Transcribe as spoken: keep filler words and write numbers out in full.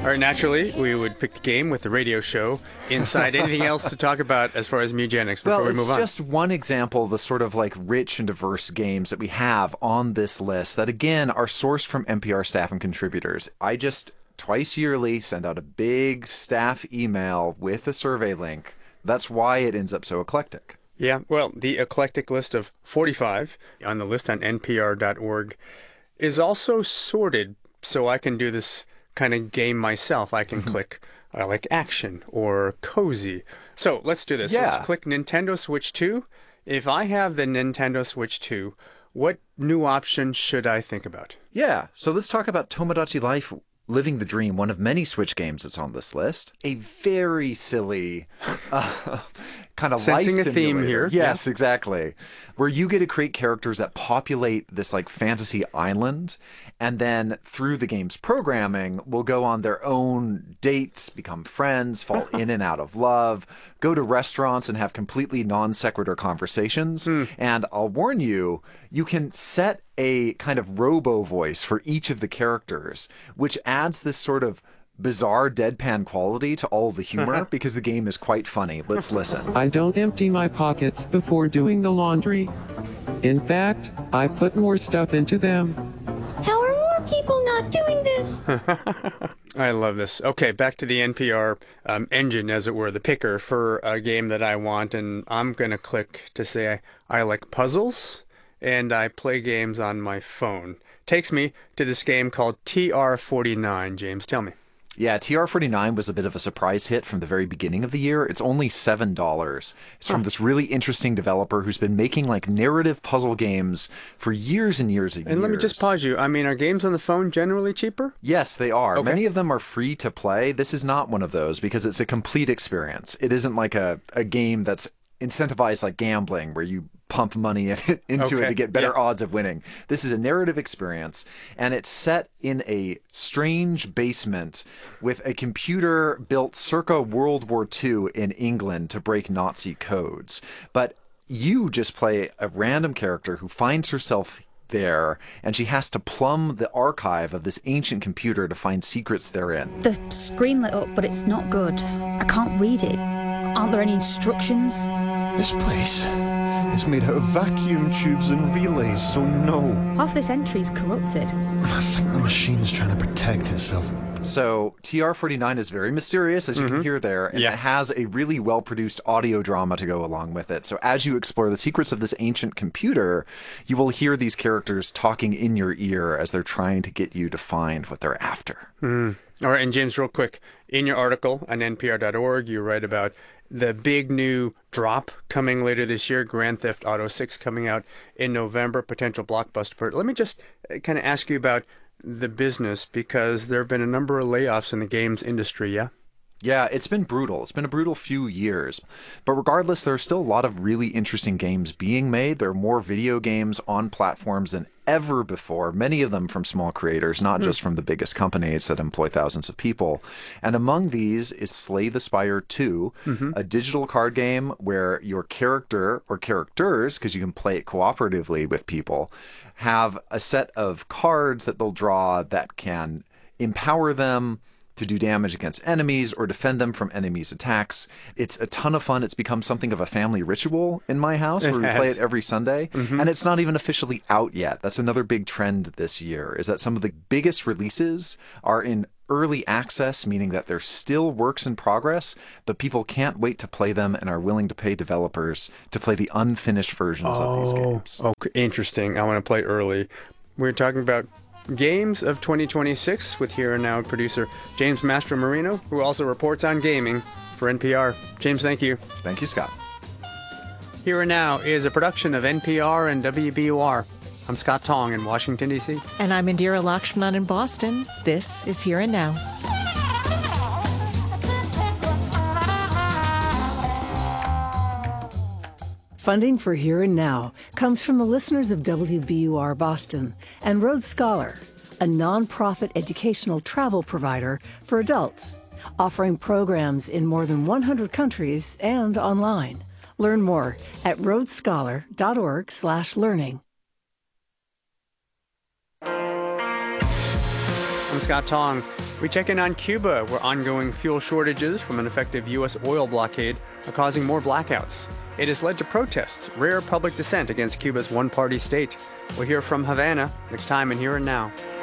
All right, naturally, we would pick the game with the radio show inside. Anything else to talk about as far as Mugenics before well, we move on? Well, it's just one example of the sort of like rich and diverse games that we have on this list that, again, are sourced from N P R staff and contributors. I just twice yearly send out a big staff email with a survey link. That's why it ends up so eclectic. Yeah, well, the eclectic list of forty-five on the list on N P R dot org is also sorted so I can do this kind of game myself. I can click uh, like action or cozy. So let's do this. Yeah. Let's click Nintendo Switch two. If I have the Nintendo Switch two, what new option should I think about? Yeah, so let's talk about Tomodachi Life Living the Dream, one of many Switch games that's on this list. A very silly uh, kind of life Sensing a simulator. theme here. Yes, yeah. Exactly. Where you get to create characters that populate this like fantasy island, and then through the game's programming will go on their own dates, become friends, fall in and out of love, go to restaurants and have completely non sequitur conversations. Mm. And I'll warn you, you can set a kind of robo voice for each of the characters, which adds this sort of bizarre deadpan quality to all the humor because the game is quite funny. Let's listen. I don't empty my pockets before doing the laundry. In fact, I put more stuff into them. How are more people not doing this? I love this. Okay, back to the N P R um, engine, as it were, the picker for a game that I want. And I'm going to click to say I, I like puzzles and I play games on my phone. Takes me to this game called T R forty-nine. James, tell me. Yeah, T R forty-nine was a bit of a surprise hit from the very beginning of the year. It's only seven dollars. It's from this really interesting developer who's been making like narrative puzzle games for years and years and years. And let me just pause you. I mean, are games on the phone generally cheaper? Yes, they are. Okay. Many of them are free to play. This is not one of those because it's a complete experience. It isn't like a, a game that's incentivized like gambling where you pump money in it, into okay. it to get better yeah. odds of winning. This is a narrative experience, and it's set in a strange basement with a computer built circa World War Two in England to break Nazi codes. But you just play a random character who finds herself there, and she has to plumb the archive of this ancient computer to find secrets therein. The screen lit up, but it's not good. I can't read it. Aren't there any instructions? This place is made out of vacuum tubes and relays, so no. Half this entry is corrupted. I think the machine's trying to protect itself. So T R forty-nine is very mysterious, as you mm-hmm. can hear there, and yeah. it has a really well-produced audio drama to go along with it. So as you explore the secrets of this ancient computer, you will hear these characters talking in your ear as they're trying to get you to find what they're after. Mm. All right, and James, real quick, in your article on N P R dot org, you write about the big new drop coming later this year, Grand Theft Auto six coming out in November, potential blockbuster. Let me just kind of ask you about the business, because there have been a number of layoffs in the games industry, yeah? Yeah, it's been brutal. It's been a brutal few years. But regardless, there are still a lot of really interesting games being made. There are more video games on platforms than ever before, many of them from small creators, not mm. just from the biggest companies that employ thousands of people. And among these is Slay the Spire two, mm-hmm. a digital card game where your character or characters, because you can play it cooperatively with people, have a set of cards that they'll draw that can empower them to do damage against enemies or defend them from enemies' attacks. It's a ton of fun. It's become something of a family ritual in my house where we play it every Sunday. Mm-hmm. And it's not even officially out yet. That's another big trend this year, is that some of the biggest releases are in early access, meaning that they're still works in progress, but people can't wait to play them and are willing to pay developers to play the unfinished versions oh, of these games. Oh, interesting. I want to play early. We're talking about Games of twenty twenty-six with Here and Now producer James Mastro Marino, who also reports on gaming for N P R. James, thank you. Thank you, Scott. Here and Now is a production of N P R and W B U R. I'm Scott Tong in Washington, D C And I'm Indira Lakshmanan in Boston. This is Here and Now. Funding for Here and Now comes from the listeners of W B U R Boston and Rhodes Scholar, a nonprofit educational travel provider for adults, offering programs in more than one hundred countries and online. Learn more at rhodes scholar dot org slash learning. I'm Scott Tong. We check in on Cuba, where ongoing fuel shortages from an effective U S oil blockade are causing more blackouts. It has led to protests, rare public dissent against Cuba's one-party state. We'll hear from Havana next time in Here and Now.